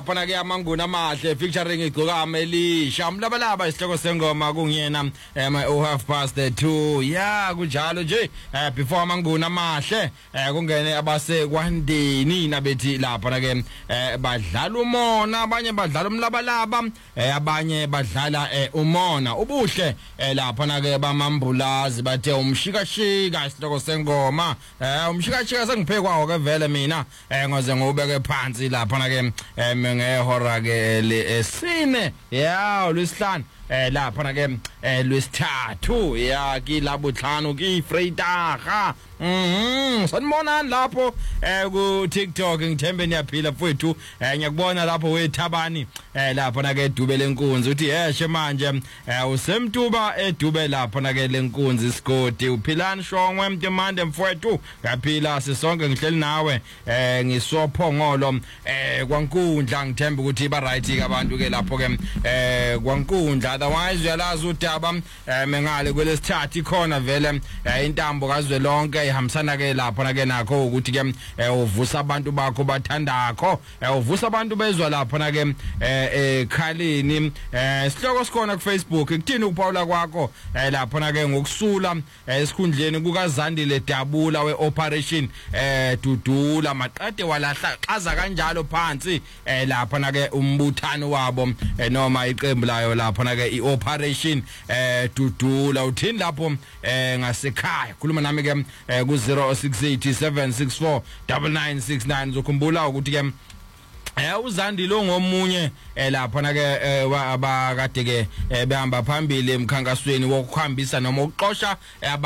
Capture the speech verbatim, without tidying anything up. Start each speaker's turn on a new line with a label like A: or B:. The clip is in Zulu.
A: Phana ke amanguna amahle featuring igcokama elisha umlabalaba isihloko sengoma kungiyena my oh half past the two yeah kunjalo nje before amanguna amahle kungene abase kwandeni nabethi lapha ke badlala umona abanye badlala umlabalaba abanye badlala umona ubuhle lapha na ke bamambulazi bathe umshikashika isihloko sengoma umshikashika sengiphekwawo ke vele mina ngoze ngobeke phansi lapha na ke ngehora ke lesine ya lwesihlanu eh lapha na ke lwesithathu ya kilabuhlanu ki Vrydag mhm sanibona lapho eh ku TikTok ngithembe niyaphila mfowethu ngiyakubona lapho wethabani eh lapha na ke Dube lenkunzi uthi yeshe manje usemtuba eDube lapha na ke lenkunzi isigodi uphilani shongwe mntemande mfowethu ngaphila sisonke ngihleli nawe eh ngisophongolo eh kwankundla ngithemba ukuthi ba right ke abantu ke lapho ke eh kwankundla otherwise uyalazi udaba mengale kwelesithathu ikhona vele intambo kazwe lonke ihambisana ke lapha na ke nakho ukuthi ke uvusa abantu bakho bathandakho uvusa abantu bezwa lapha na ke ekhaleni sihloko sikhona ku Facebook kuthini ukuphawula kwakho lapha na ke ngokusula esikhundleni kukaZandile Dabula we operation Dudula maqede walahla xaza kanjalo phansi lapha na ke umbuthano wabo noma iqembu layo lapha na ke i-operation Dudula uthini lapho ngasekhaya khuluma nami ke ku zero six eight seven six four nine nine six nine uzokhumbula ukuthi ke eh uZandile ngomunye lapha na ke abakade ke behamba phambili emkhankasweni wokuhambisa noma ukuqosha